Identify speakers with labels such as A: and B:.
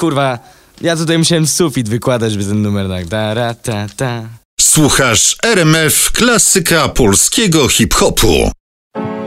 A: kurwa, ja tutaj musiałem sufit wykładać, by ten numer tak ta.
B: Słuchasz RMF Klasyka Polskiego Hip-Hopu.